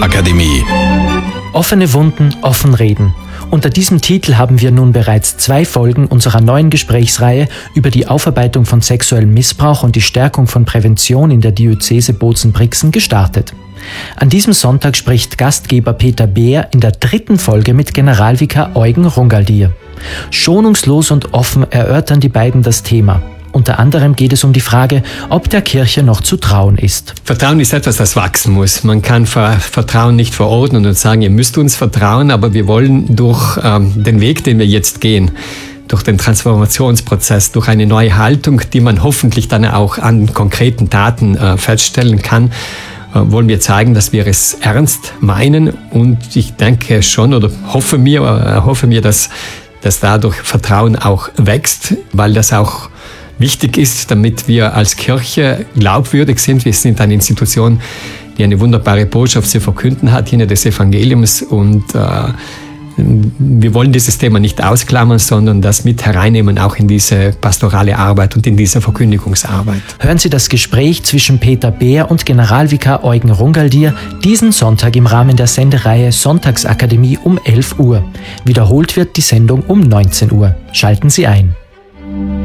Sonntagsakademie. Offene Wunden, offen reden. Unter diesem Titel haben wir nun bereits 2 Folgen unserer neuen Gesprächsreihe über die Aufarbeitung von sexuellem Missbrauch und die Stärkung von Prävention in der Diözese Bozen-Brixen gestartet. An diesem Sonntag spricht Gastgeber Peter Beer in der 3. Folge mit Generalvikar Eugen Rungaldier. Schonungslos und offen erörtern die beiden das Thema. Unter anderem geht es um die Frage, ob der Kirche noch zu trauen ist. Vertrauen ist etwas, das wachsen muss. Man kann Vertrauen nicht verordnen und sagen, ihr müsst uns vertrauen, aber wir wollen durch den Weg, den wir jetzt gehen, durch den Transformationsprozess, durch eine neue Haltung, die man hoffentlich dann auch an konkreten Taten feststellen kann, wollen wir zeigen, dass wir es ernst meinen. Und ich denke schon oder hoffe mir, dass dadurch Vertrauen auch wächst, weil das auch wichtig ist, damit wir als Kirche glaubwürdig sind. Wir sind eine Institution, die eine wunderbare Botschaft zu verkünden hat, jene des Evangeliums. Und wir wollen dieses Thema nicht ausklammern, sondern das mit hereinnehmen, auch in diese pastorale Arbeit und in diese Verkündigungsarbeit. Hören Sie das Gespräch zwischen Peter Beer und Generalvikar Eugen Rungaldier diesen Sonntag im Rahmen der Sendereihe Sonntagsakademie um 11 Uhr. Wiederholt wird die Sendung um 19 Uhr. Schalten Sie ein.